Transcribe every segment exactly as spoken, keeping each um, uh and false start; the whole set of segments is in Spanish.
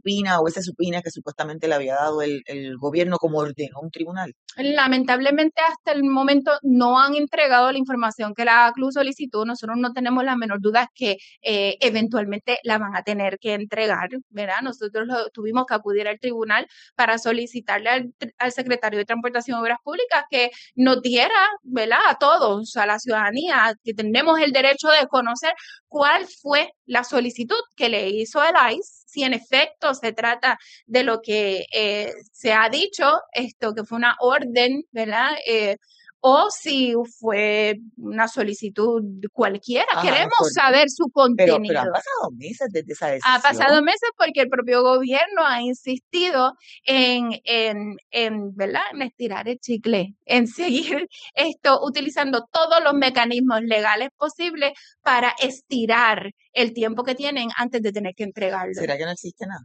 supina o esa supina que supuestamente le había dado el, el gobierno como ordenó un tribunal? Lamentablemente hasta el momento no han entregado la información que la A C L U solicitó. Nosotros no tenemos la menor duda que eh, eventualmente la van a tener que entregar, ¿verdad? Nosotros lo, tuvimos que acudir al tribunal para solicitarle al, al secretario de Transportación y Obras Públicas que nos diera, ¿verdad? A todos, a la ciudadanía, que tenemos el derecho de conocer cuál fue la solicitud que le hizo el I C E, si en efecto se trata de lo que eh, se ha dicho, esto que fue una orden, ¿verdad? Eh, o si fue una solicitud cualquiera. Ajá, Queremos por- saber su pero, pero han contenido. pasado meses desde esa Ha pasado decisión. meses porque el propio gobierno ha insistido en, en, en, ¿verdad? En estirar el chicle, en seguir esto, utilizando todos los mecanismos legales posibles para estirar el tiempo que tienen antes de tener que entregarlo. ¿Será que no existe nada?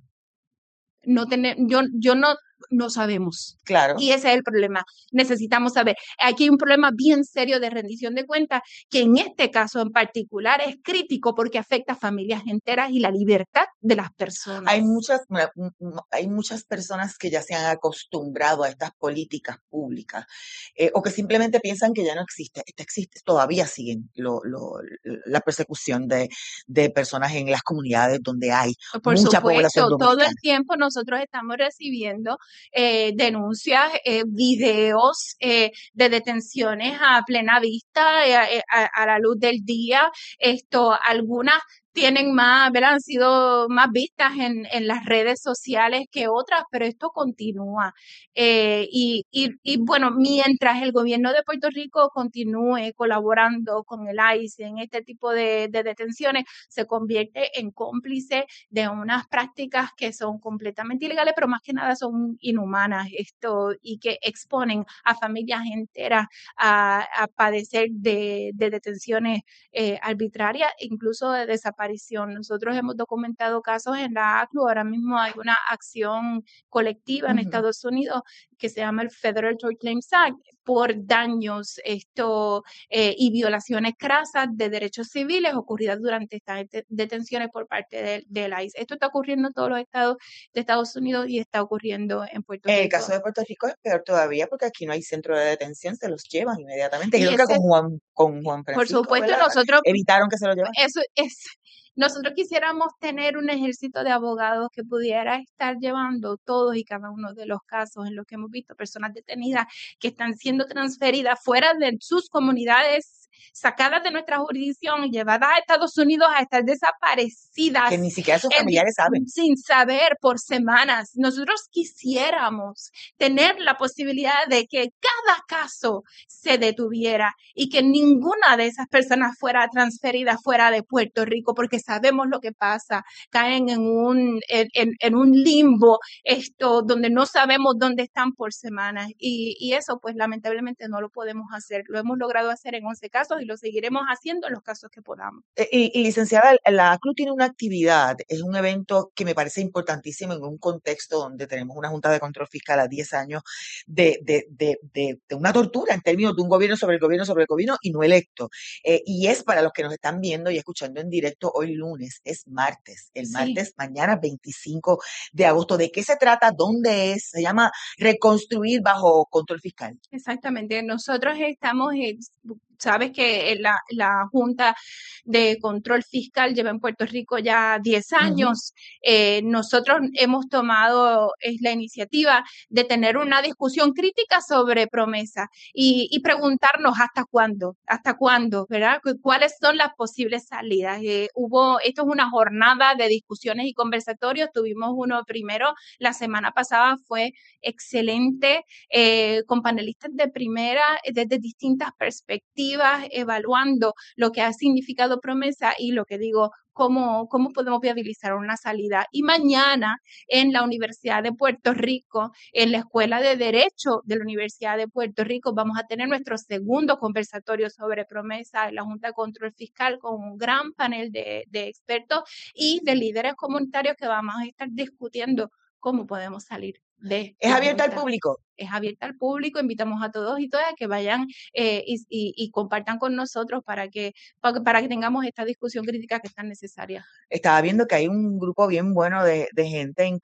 No tener, yo, yo no, no sabemos. Claro. Y ese es el problema. Necesitamos saber. Aquí hay un problema bien serio de rendición de cuentas que en este caso en particular es crítico porque afecta a familias enteras y la libertad de las personas. Hay muchas, mira, m- m- hay muchas personas que ya se han acostumbrado a estas políticas públicas eh, o que simplemente piensan que ya no existe. Esta existe, todavía siguen lo- lo- la persecución de, de personas en las comunidades donde hay Por mucha población supuesto, todo dominicana. el tiempo nosotros estamos recibiendo eh, denuncias, eh, videos eh, de detenciones a plena vista, eh, a, a la luz del día. Esto, algunas tienen más, ¿verdad? Han sido más vistas en, en las redes sociales que otras, pero esto continúa. Eh, y, y, y bueno, mientras el gobierno de Puerto Rico continúe colaborando con el I C E en este tipo de, de detenciones, se convierte en cómplice de unas prácticas que son completamente ilegales, pero más que nada son inhumanas esto y que exponen a familias enteras a, a padecer de, de detenciones eh, arbitrarias, incluso de desaparición. Nosotros hemos documentado casos en la A C L U, ahora mismo hay una acción colectiva en Ujú. Estados Unidos que se llama el Federal Tort Claims Act por daños esto, eh, y violaciones crasas de derechos civiles ocurridas durante estas detenciones por parte del, del I C E. Esto está ocurriendo en todos los estados de Estados Unidos y está ocurriendo en Puerto En el Rico. caso de Puerto Rico es peor todavía porque aquí no hay centro de detención, se los llevan inmediatamente. Y Creo que ese, con Juan, con Juan por Francisco, supuesto, ¿verdad? nosotros Evitaron que se lo llevaran. eso es, nosotros quisiéramos tener un ejército de abogados que pudiera estar llevando todos y cada uno de los casos en los que hemos visto personas detenidas que están siendo transferidas fuera de sus comunidades, sacadas de nuestra jurisdicción, llevadas a Estados Unidos a estar desaparecidas. Que ni siquiera sus en- familiares saben. sin saber por semanas. Nosotros quisiéramos tener la posibilidad de que cada caso se detuviera y que ninguna de esas personas fuera transferida fuera de Puerto Rico, porque sabemos lo que pasa, caen en un, en, en, en un limbo esto donde no sabemos dónde están por semanas y, y eso pues lamentablemente no lo podemos hacer. Lo hemos logrado hacer en once casos y lo seguiremos haciendo en los casos que podamos. Eh, Y, y, licenciada, la A C L U tiene una actividad, es un evento que me parece importantísimo en un contexto donde tenemos una Junta de Control Fiscal a diez años de, de, de, de, de una tortura en términos de un gobierno sobre el gobierno sobre el gobierno y no electo. Eh, y es para los que nos están viendo y escuchando en directo hoy lunes, es martes, el Sí. martes mañana veinticinco de agosto. ¿De qué se trata? ¿Dónde es? Se llama Reconstruir bajo control fiscal. Exactamente. Nosotros estamos, eh, sabes que la, la Junta de Control Fiscal lleva en Puerto Rico ya diez años. Uh-huh. Eh, nosotros hemos tomado es la iniciativa de tener una discusión crítica sobre promesa y, y preguntarnos hasta cuándo, hasta cuándo, ¿verdad? ¿Cuáles son las posibles salidas? Eh, hubo, esto es una jornada de discusiones y conversatorios. Tuvimos uno primero la semana pasada, fue excelente, eh, con panelistas de primera desde distintas perspectivas, evaluando lo que ha significado promesa y lo que digo, cómo, cómo podemos viabilizar una salida. Y mañana en la Universidad de Puerto Rico, en la Escuela de Derecho de la Universidad de Puerto Rico, vamos a tener nuestro segundo conversatorio sobre promesa en la Junta de Control Fiscal con un gran panel de, de expertos y de líderes comunitarios que vamos a estar discutiendo cómo podemos salir de... ¿Es abierta al público? Es abierta al público, invitamos a todos y todas a que vayan eh, y, y, y compartan con nosotros para que, para, para que tengamos esta discusión crítica que es tan necesaria. Estaba viendo que hay un grupo bien bueno de, de gente en